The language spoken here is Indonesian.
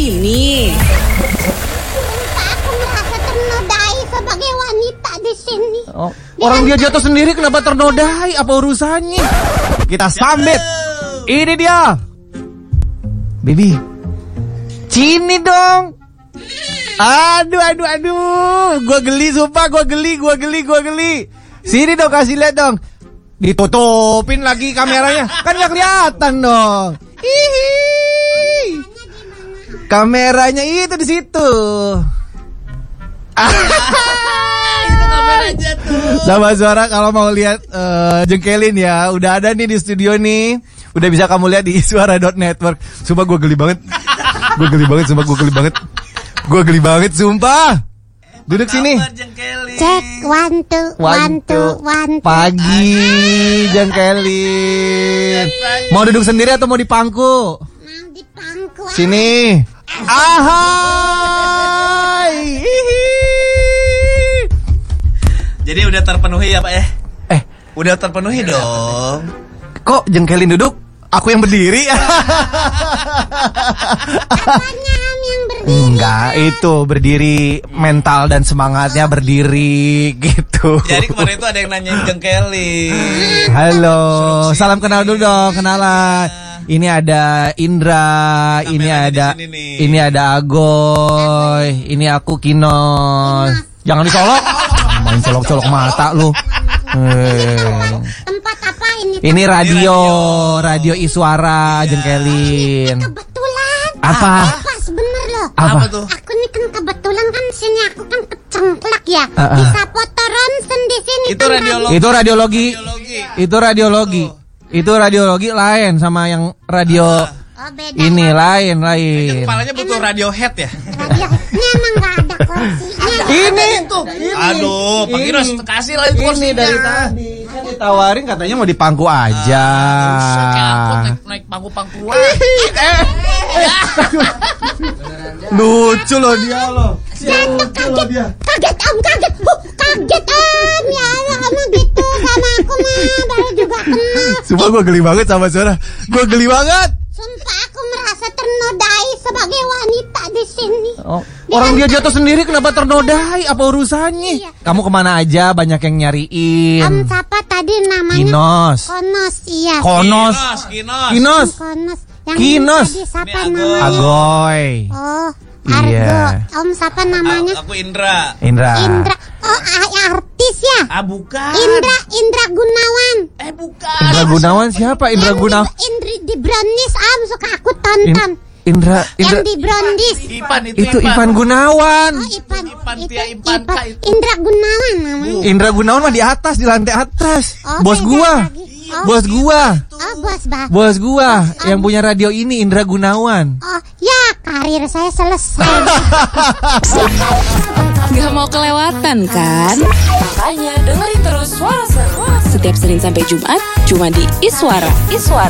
ini. Aku merasa ternodai sebagai wanita di sini. Oh, orang dia jatuh sendiri kenapa ternodai? Apa urusannya? Kita sambit. Ini dia. Baby. Sini dong. Aduh. Gua geli sumpah, gua geli. Sini dong, kasih lihat dong. Ditutupin lagi kameranya. Kan gak kelihatan dong. Hihi. Kameranya itu di situ. Itu kameranya tuh. Sama Suara kalau mau lihat jengkelin ya, udah ada nih di studio nih. Udah bisa kamu lihat di iswara.network. Sumpah gue geli banget. Gue geli banget sumpah. Duduk sini. Cek, one, two. Pagi jengkelin. Mau duduk sendiri atau mau di pangku? Mau di pangku. Sini. Ahai. Jadi udah terpenuhi ya Pak ya? Udah terpenuhi dong. Kok jengkelin duduk? Aku yang berdiri. Apanya yang berdiri? Enggak, itu berdiri mental dan semangatnya berdiri gitu. Jadi kemarin itu ada yang nanyain jengkelin. Halo, salam kenal dulu dong, kenalan. Ini ada Indra, ini ada Agoy, ini aku Kinos. Jangan dicolok. Main colok-colok mata lu. Tempat apa ini? Ini radio Iswara jengkelin. Kebetulan. Apa? Pas bener loh. Apa tuh? Aku nih kan kebetulan kan sini aku kan kecengklak ya. Bisa foto ronsen di sini. Itu kan, radiologi. Itu radiologi lain sama yang radio beda. ini ya. lain. Kepalanya butuh Radiohead ya? Radio ini emang gak ada kursinya. Ini. Aduh, Pak Kinos kasih lah itu Ini dari tadi kan ditawarin katanya mau di pangku aja. Kayak aku naik pangku-pangkuan. Lucu loh dia loh. Kaget om. Ya Allah kamu gitu sama aku mah baru juga kenal. Sumpah gue geli banget sama Suara. Gue geli banget. Sumpah aku merasa ternodai sebagai wanita di sini. Oh, orang dia jatuh sendiri kenapa ternodai? Apa urusannya? Iya. Kamu kemana aja? Banyak yang nyariin. Om siapa tadi namanya? Kinos. Konos, iya. Kinos. Konos. Yang Kinos. tadi siapa Ini namanya? Agoy. Oh, Argo. Iya. Om siapa namanya? Aku Indra. Indra. Oh, artis ya? Bukan. Indra Gunawan. Bukan. Indra Gunawan siapa? Indra Gunawan. Indri di Brownies, suka aku tonton. Indra. Yang di Brownies. Itu Ivan Gunawan. Oh, Ipan. Ipan. Indra Gunawan namanya. Indra Gunawan mah di atas, di lantai atas. Oh, Bos beda gua. lagi. Oh, Bos gua. Oh, bos bah. Bos gua yang punya radio ini Indra Gunawan. Oh, ya karir saya selesai. Gak mau kelewatan kan? Makanya dengerin terus Suara Seru. Setiap Senin sampai Jumat cuma di Iswara.